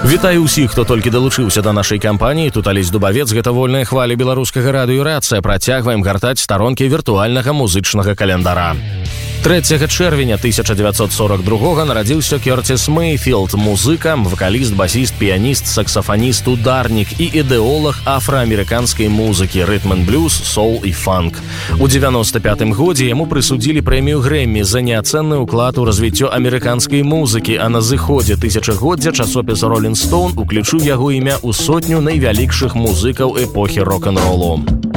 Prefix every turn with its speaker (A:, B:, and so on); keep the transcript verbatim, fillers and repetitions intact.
A: Вітаю ўсіх, хто толькі далучыўся да нашай кампаніі. Тут Алесь Дубавец, гэта вольная хваля беларускага радыёрацыя. Працягваем гартаць старонкі віртуальнага музычнага календара. трэцяга чэрвеня тысяча дзевяцьсот сорок другога нарадзіўся Кёрціс Мэйфілд, музыка, вакаліст, басіст, піяніст, саксафаніст, ударнік і ідэолаг афраамерыканскай музыкі, рытм-н-блюз, соул і фанк. У дзевяноста пятым годзе яму прысудзілі прэмію Грэммі за неацэнны ўклад у развіццё амерыканскай музыкі, а на зыходзе тысячагоддзя часопіс Rolling Stone уключыў яго імя ў сотню найвялікшых музыкаў эпохі рок-н-ролу.